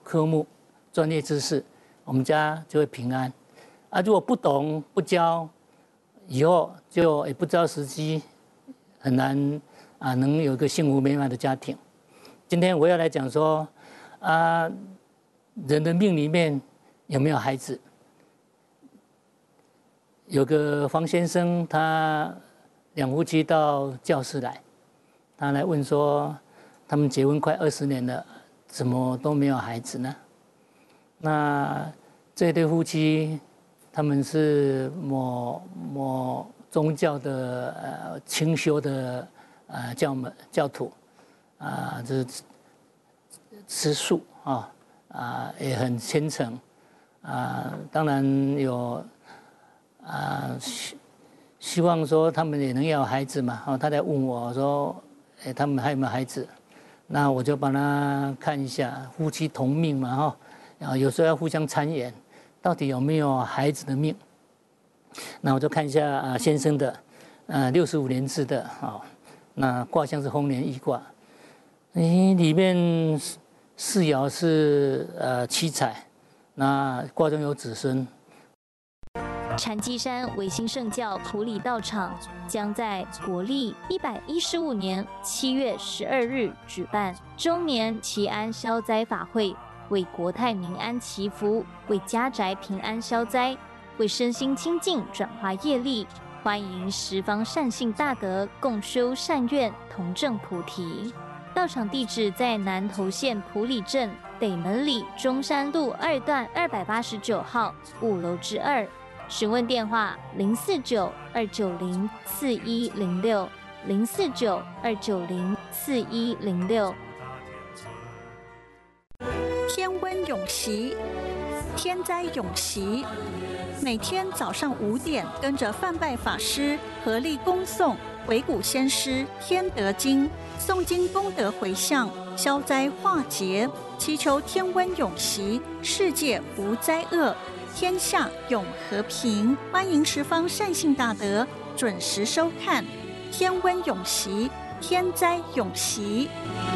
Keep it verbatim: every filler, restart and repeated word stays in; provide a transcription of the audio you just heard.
科目、专业知识，我们家就会平安。啊，如果不懂不教，以后就也不知道时机，很难啊，能有一个幸福美满的家庭。今天我要来讲说，啊，人的命里面有没有孩子？有个黄先生，他两夫妻到教室来，他来问说，他们结婚快二十年了，怎么都没有孩子呢？那这对夫妻，他们是某某宗教的呃清修的呃教门教徒，啊，这是吃素啊啊也很虔诚啊，当然有啊希希望说他们也能要孩子嘛。哦，他在问我说，哎，他们还有没有孩子？那我就帮他看一下，夫妻同命嘛哈，啊有时候要互相参演。到底有没有孩子的命？那我就看一下啊，先生的，呃，六十五年制的啊，那卦象是丰年一卦，诶，里面四爻是呃七彩，那卦中有子孙。 禅机山维新圣教普里道场将在国历一百一十五年七月十二日举办周年祈安消灾法会。为国泰民安祈福，为家宅平安消灾，为身心清净转化业力，欢迎十方善信大德共修善愿，同证菩提。道场地址在南投县埔里镇北门里中山路二段二百八十九号五楼之二。询问电话：零四九二九零四一零六零四九二九零四一零六。 天温永习，天灾永习。每天早上五点，跟着范拜法师合力恭诵《鬼谷先师天德经》，诵经功德回向，消灾化劫，祈求天温永习，世界无灾厄，天下永和平。欢迎十方善信大德准时收看《天温永习，天灾永习》。